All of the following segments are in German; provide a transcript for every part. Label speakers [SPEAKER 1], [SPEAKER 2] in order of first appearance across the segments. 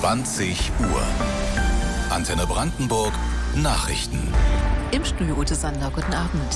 [SPEAKER 1] 20 Uhr. Antenne Brandenburg Nachrichten.
[SPEAKER 2] Im Studio Ute Sander, guten Abend.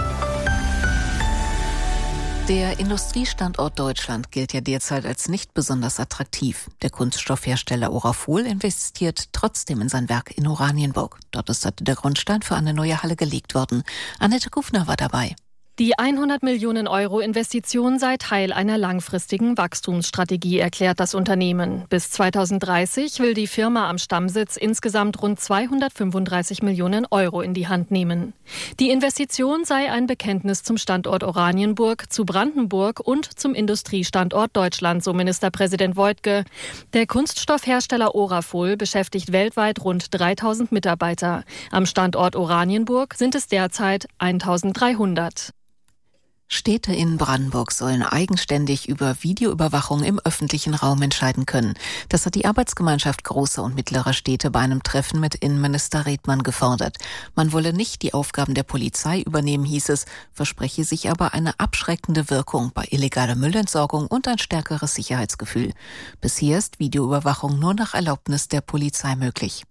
[SPEAKER 2] Der Industriestandort Deutschland gilt ja derzeit als nicht besonders attraktiv. Der Kunststoffhersteller Orafol investiert trotzdem in sein Werk in Oranienburg. Dort ist heute der Grundstein für eine neue Halle gelegt worden. Annette Kufner war dabei.
[SPEAKER 3] Die 100 Millionen Euro Investition sei Teil einer langfristigen Wachstumsstrategie, erklärt das Unternehmen. Bis 2030 will die Firma am Stammsitz insgesamt rund 235 Millionen Euro in die Hand nehmen. Die Investition sei ein Bekenntnis zum Standort Oranienburg, zu Brandenburg und zum Industriestandort Deutschland, so Ministerpräsident Woidke. Der Kunststoffhersteller Orafol beschäftigt weltweit rund 3000 Mitarbeiter. Am Standort Oranienburg sind es derzeit 1300.
[SPEAKER 2] Städte in Brandenburg sollen eigenständig über Videoüberwachung im öffentlichen Raum entscheiden können. Das hat die Arbeitsgemeinschaft großer und mittlerer Städte bei einem Treffen mit Innenminister Redmann gefordert. Man wolle nicht die Aufgaben der Polizei übernehmen, hieß es, verspreche sich aber eine abschreckende Wirkung bei illegaler Müllentsorgung und ein stärkeres Sicherheitsgefühl. Bisher ist Videoüberwachung nur nach Erlaubnis der Polizei möglich.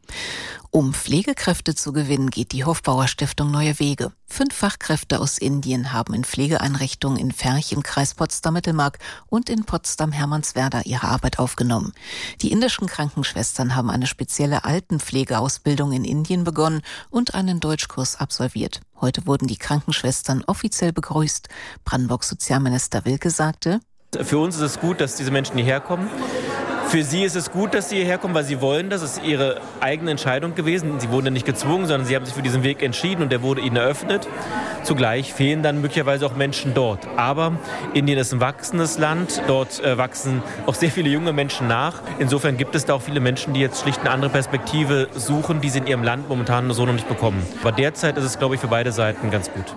[SPEAKER 2] Um Pflegekräfte zu gewinnen, geht die Hofbauer Stiftung neue Wege. 5 Fachkräfte aus Indien haben in Pflegeeinrichtungen in Ferch im Kreis Potsdam-Mittelmark und in Potsdam-Hermannswerder ihre Arbeit aufgenommen. Die indischen Krankenschwestern haben eine spezielle Altenpflegeausbildung in Indien begonnen und einen Deutschkurs absolviert. Heute wurden die Krankenschwestern offiziell begrüßt. Brandenburgs Sozialminister Wilke sagte:
[SPEAKER 4] Für uns ist es gut, dass diese Menschen hierher kommen. Für sie ist es gut, dass sie hierher kommen, weil sie wollen. Das ist ihre eigene Entscheidung gewesen. Sie wurden nicht gezwungen, sondern sie haben sich für diesen Weg entschieden und der wurde ihnen eröffnet. Zugleich fehlen dann möglicherweise auch Menschen dort. Aber Indien ist ein wachsendes Land. Dort wachsen auch sehr viele junge Menschen nach. Insofern gibt es da auch viele Menschen, die jetzt schlicht eine andere Perspektive suchen, die sie in ihrem Land momentan so noch nicht bekommen. Aber derzeit ist es, glaube ich, für beide Seiten ganz gut.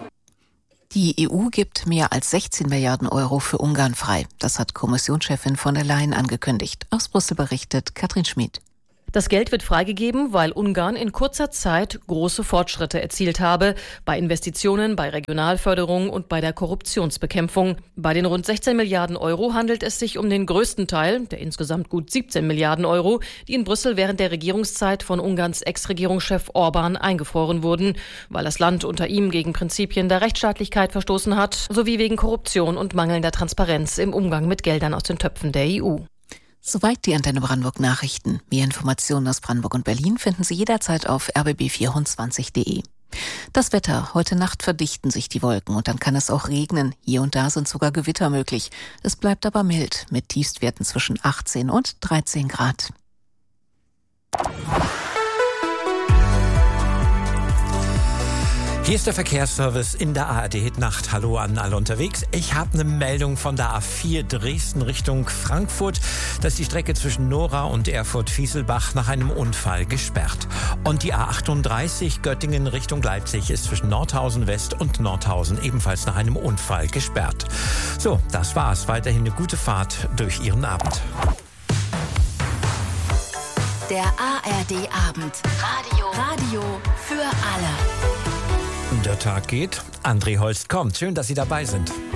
[SPEAKER 2] Die EU gibt mehr als 16 Milliarden Euro für Ungarn frei. Das hat Kommissionschefin von der Leyen angekündigt. Aus Brüssel berichtet Katrin Schmid.
[SPEAKER 5] Das Geld wird freigegeben, weil Ungarn in kurzer Zeit große Fortschritte erzielt habe bei Investitionen, bei Regionalförderung und bei der Korruptionsbekämpfung. Bei den rund 16 Milliarden Euro handelt es sich um den größten Teil, der insgesamt gut 17 Milliarden Euro, die in Brüssel während der Regierungszeit von Ungarns Ex-Regierungschef Orbán eingefroren wurden, weil das Land unter ihm gegen Prinzipien der Rechtsstaatlichkeit verstoßen hat, sowie wegen Korruption und mangelnder Transparenz im Umgang mit Geldern aus den Töpfen der EU.
[SPEAKER 2] Soweit die Antenne Brandenburg Nachrichten. Mehr Informationen aus Brandenburg und Berlin finden Sie jederzeit auf rbb24.de. Das Wetter. Heute Nacht verdichten sich die Wolken und dann kann es auch regnen. Hier und da sind sogar Gewitter möglich. Es bleibt aber mild mit Tiefstwerten zwischen 18 und 13 Grad.
[SPEAKER 6] Hier ist der Verkehrsservice in der ARD-Nacht. Hallo an alle unterwegs. Ich habe eine Meldung von der A4 Dresden Richtung Frankfurt. Da ist die Strecke zwischen Nora und Erfurt-Fieselbach nach einem Unfall gesperrt. Und die A38 Göttingen Richtung Leipzig ist zwischen Nordhausen West und Nordhausen ebenfalls nach einem Unfall gesperrt. So, das war's. Weiterhin eine gute Fahrt durch Ihren Abend.
[SPEAKER 7] Der ARD-Abend. Radio für alle.
[SPEAKER 6] Der Tag geht. André Holst kommt. Schön, dass Sie dabei sind.